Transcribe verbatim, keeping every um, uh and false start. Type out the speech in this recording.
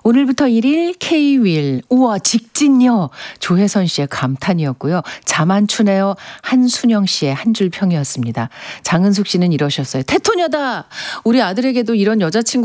오늘부터 일 일 K-윌. 우와 직진요. 조혜선 씨의 감탄이었고요. 자만추네요. 한순영 씨의 한 줄 평이었습니다. 장은숙 씨는 이러셨어요. 테토녀다. 우리 아들에게도 이런 여자친구